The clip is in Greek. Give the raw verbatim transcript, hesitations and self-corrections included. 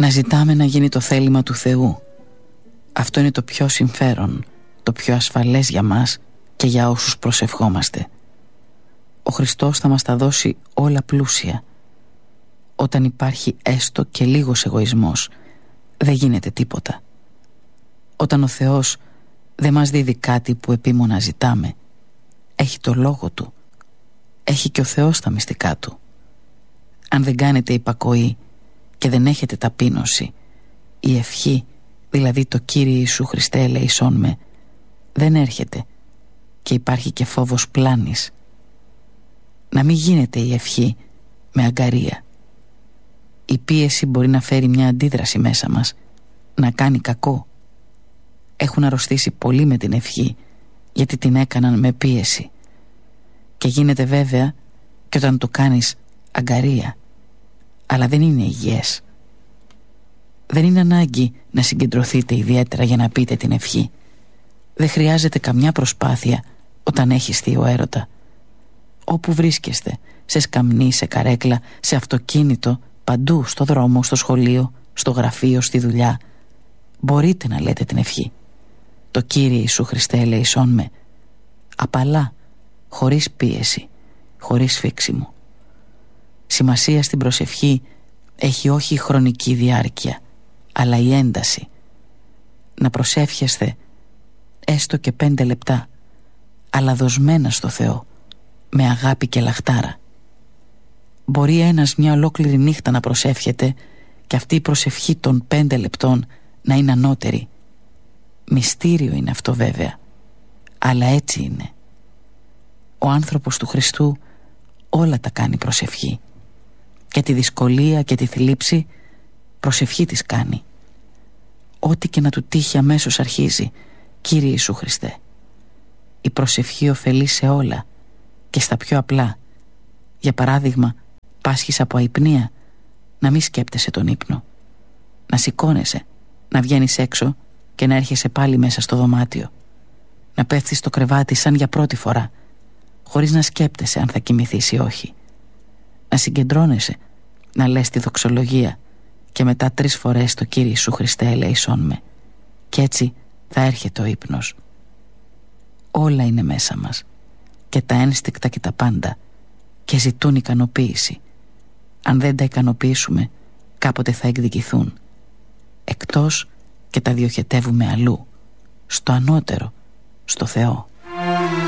Να ζητάμε να γίνει το θέλημα του Θεού. Αυτό είναι το πιο συμφέρον, το πιο ασφαλές για μας και για όσους προσευχόμαστε. Ο Χριστός θα μας τα δώσει όλα πλούσια. Όταν υπάρχει έστω και λίγος εγωισμός, δεν γίνεται τίποτα. Όταν ο Θεός δεν μας δίδει κάτι που επίμονα ζητάμε, έχει το λόγο Του. Έχει και ο Θεός τα μυστικά Του. Αν δεν κάνετε υπακοή και δεν έχετε ταπείνωση, η ευχή, δηλαδή το Κύριε Ιησού Χριστέ ελεησόν με, δεν έρχεται και υπάρχει και φόβος πλάνης. Να μην γίνεται η ευχή με αγκαρία. Η πίεση μπορεί να φέρει μια αντίδραση μέσα μας, να κάνει κακό. Έχουν αρρωστήσει πολύ με την ευχή, γιατί την έκαναν με πίεση. Και γίνεται βέβαια και όταν το κάνεις αγκαρία, αλλά δεν είναι υγιές. Δεν είναι ανάγκη να συγκεντρωθείτε ιδιαίτερα για να πείτε την ευχή. Δεν χρειάζεται καμιά προσπάθεια όταν έχεις θείο έρωτα. Όπου βρίσκεστε, σε σκαμνί, σε καρέκλα, σε αυτοκίνητο, παντού, στο δρόμο, στο σχολείο, στο γραφείο, στη δουλειά, μπορείτε να λέτε την ευχή. Το Κύριε Ιησού Χριστέ ελεησόν με, απαλά, χωρίς πίεση, χωρίς φίξιμο. Σημασία στην προσευχή έχει όχι η χρονική διάρκεια, αλλά η ένταση. Να προσεύχεστε έστω και πέντε λεπτά, αλλά δοσμένα στο Θεό, με αγάπη και λαχτάρα. Μπορεί ένας μια ολόκληρη νύχτα να προσεύχεται και αυτή η προσευχή των πέντε λεπτών να είναι ανώτερη. Μυστήριο είναι αυτό βέβαια, αλλά έτσι είναι. Ο άνθρωπος του Χριστού όλα τα κάνει προσευχή. Και τη δυσκολία και τη θλίψη προσευχή της κάνει. Ό,τι και να του τύχει αμέσως αρχίζει, Κύριε Ιησού Χριστέ. Η προσευχή ωφελεί σε όλα και στα πιο απλά. Για παράδειγμα, πάσχεις από αϊπνία, να μην σκέπτεσαι τον ύπνο. Να σηκώνεσαι, να βγαίνεις έξω και να έρχεσαι πάλι μέσα στο δωμάτιο. Να πέφτεις στο κρεβάτι σαν για πρώτη φορά, χωρίς να σκέπτεσαι αν θα κοιμηθείς ή όχι. Να συγκεντρώνεσαι, να λες τη δοξολογία και μετά τρεις φορές το Κύριε Ιησού Χριστέ ελεησόν με. Κι έτσι θα έρχεται ο ύπνος. Όλα είναι μέσα μας, και τα ένστικτα και τα πάντα, και ζητούν ικανοποίηση. Αν δεν τα ικανοποιήσουμε, κάποτε θα εκδικηθούν. Εκτός και τα διοχετεύουμε αλλού, στο ανώτερο, στο Θεό.